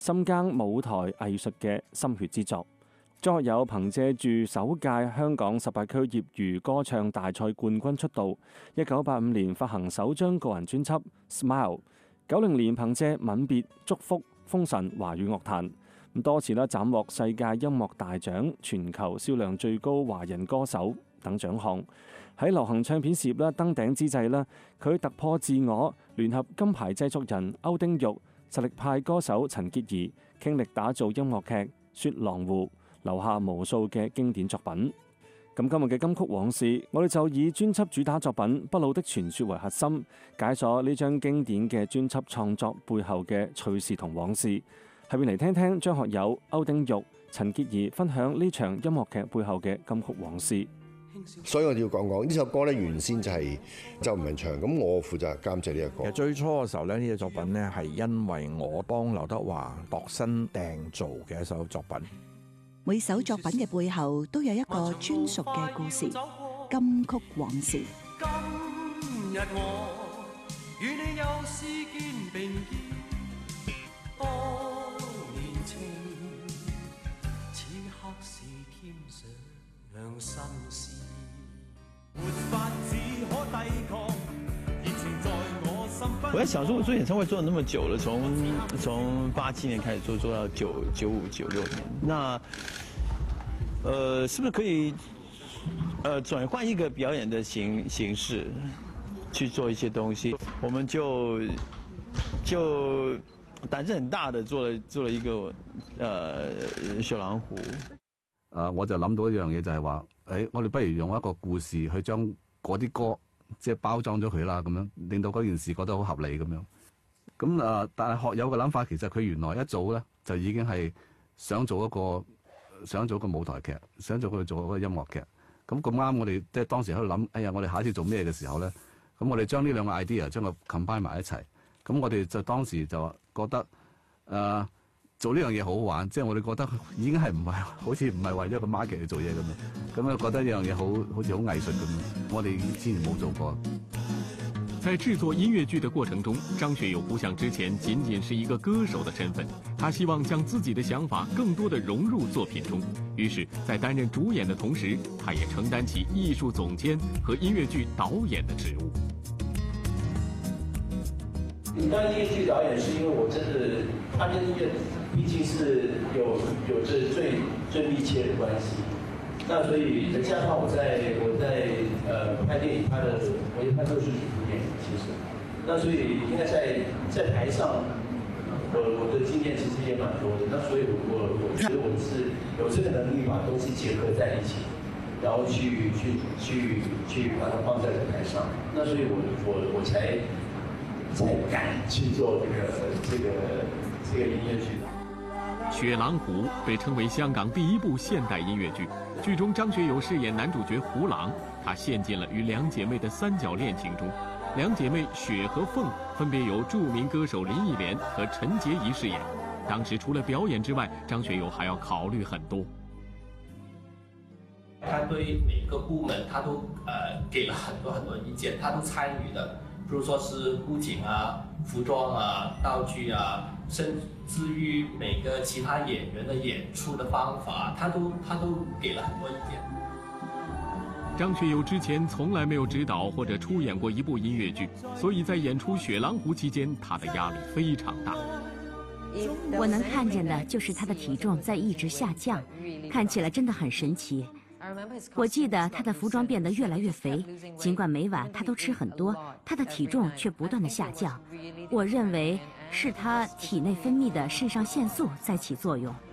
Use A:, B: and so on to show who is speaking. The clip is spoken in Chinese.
A: 深耕舞台藝術嘅心血之作。張學友憑借住首屆香港18區業餘歌唱大賽冠軍出道，1985年發行首張個人專輯《Smile》，90年憑借《吻別》《祝福》封神華語樂壇，多次斬獲世界音樂大獎、全球銷量最高華人歌手等獎項。喺流行唱片事業登頂之際，佢突破自我，聯合金牌製作人歐丁玉、實力派歌手陳潔儀，傾力打造音樂劇《雪狼湖》，留下無數嘅經典作品。咁今日嘅金曲往事，我哋就以專輯主打作品《不老的傳說》為核心，解鎖呢張經典嘅專輯創作背後嘅趣事同往事。下面嚟聽聽張學友、歐丁玉、陳潔儀分享呢場音樂劇背後嘅金曲往事。
B: 所以我哋要講呢首歌咧，原先就係周文唱，咁我負責監製呢個歌。
C: 其實最初嘅時候咧，呢隻作品咧係因為我幫劉德華度身訂造嘅一首作品。
D: 每首作品嘅背後都有一個專屬嘅故事，金曲往事。
E: 今日我與你又試肩並肩，當年情，此刻是添上心事，沒法子可抵抗，熱情在我心扉。
F: 我在想說，我做演唱會做了那麼久了，從87年開始做到95、96年，那是不是可以轉換一個表演的形式去做一些東西？我們就膽子很大的做了一個雪狼湖。
G: 我就諗到一樣嘢，就係話，我哋不如用一個故事去將嗰啲歌即係包裝咗佢啦，咁樣令到嗰件事覺得好合理咁樣。咁但係學友嘅諗法，其實佢原來一早咧就已經係想做一個舞台劇，想做一個音樂劇。咁啱我哋即係當時喺度諗，我哋下一次做咩嘅時候咧，咁我哋將呢兩個 idea 將佢 combine 埋一齊。咁我哋就當時就覺得做呢樣嘢好好玩，即係我哋覺得已經係好似唔係為咗個 market 去做嘢咁樣，覺得呢樣嘢好似好藝術咁樣，我哋之前冇做過。
H: 在製作音樂劇的過程中，張學友不像之前僅僅是一個歌手的身份，他希望將自己的想法更多地融入作品中。於是，在擔任主演的同時，他也承擔起藝術總監和音樂劇導演的職務。
I: 你當音樂劇導演是因為我真的，他跟音樂畢竟是有着最密切的關係。那所以再加上我在拍電影，我一般都是主演，其實。那所以應該在台上，我的經驗其實也蠻多的。那所以我覺得我是有這個能力把東西結合在一起，然後去把它放在舞台上。那所以我才敢去做這個音樂劇。
H: 雪狼湖被稱為香港第一部現代音樂劇，劇中張學友飾演男主角胡狼，他陷進了與兩姐妹的三角戀情中。兩姐妹雪和鳳分別由著名歌手林憶蓮和陳潔儀飾演。當時除了表演之外，張學友還要考慮很多。
I: 他對每個部門他都給了很多意見，他都參與的。比如說是布景啊、服裝啊、道具啊，甚至於每個其他演員的演出的方法，他都給了很多意見。
H: 張學友之前從來沒有指導或者出演過一部音樂劇，所以在演出《雪狼湖》期間，他的壓力非常大。
J: 我能看見的就是他的體重在一直下降，看起來真的很神奇。我記得他的服裝變得越來越肥，儘管每晚他都吃很多，他的體重卻不斷地下降。我認為是他體內分泌的腎上腺素在起作用。